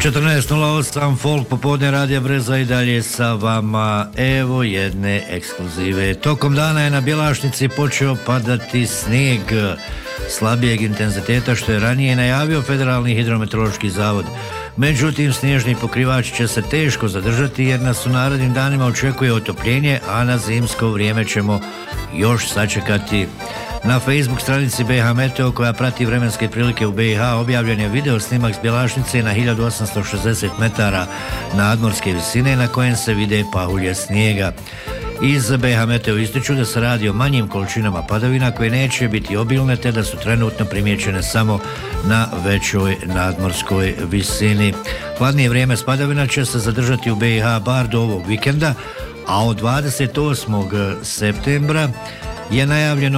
14.08 Folk popodne Radija Breza i dalje sa vama. Evo jedne ekskluzive. Tokom dana je na Bjelašnici počeo padati snijeg slabijeg intenziteta što je ranije najavio Federalni hidrometeorološki zavod. Međutim, snježni pokrivač će se teško zadržati jer nas u narednim danima očekuje otopljenje, a na zimsko vrijeme ćemo još sačekati. Na Facebook stranici BiH Meteo koja prati vremenske prilike u BiH objavljen je video snimak s Bjelašnice na 1860 metara nadmorske visine na kojem se vide pahulje snijega. Iz BiH Meteo ističu da se radi o manjim količinama padavina koje neće biti obilne te da su trenutno primijećene samo na većoj nadmorskoj visini. Hladnije vrijeme s padavina će se zadržati u BiH bar do ovog vikenda, a od 28. septembra je najavljeno